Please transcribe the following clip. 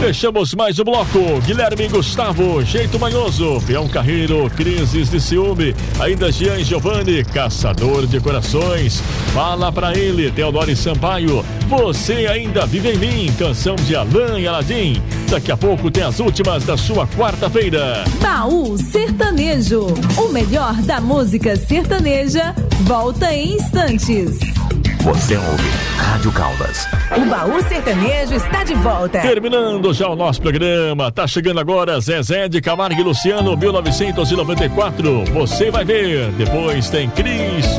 Fechamos mais um bloco. Guilherme Gustavo, Jeito Manhoso, Peão Carreiro, Crises de Ciúme, ainda Jean Giovanni, Caçador de Corações, Fala Pra Ele, Teodoro Sampaio, Você Ainda Vive em Mim, canção de Alain e Aladim. Daqui a pouco tem as últimas da sua quarta-feira. Baú Sertanejo, o melhor da música sertaneja, volta em instantes. Você ouve Rádio Caldas. O Baú Sertanejo está de volta. Terminando já o nosso programa, tá chegando agora Zezé de Camargo e Luciano, 1994. Você vai ver. Depois tem Cris